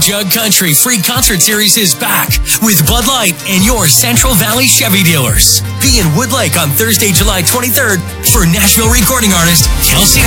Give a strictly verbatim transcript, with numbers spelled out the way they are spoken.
Jug Country Free Concert Series is back with Bud Light and your Central Valley Chevy dealers. Be in Woodlake on Thursday, July twenty-third for Nashville recording artist Kelsey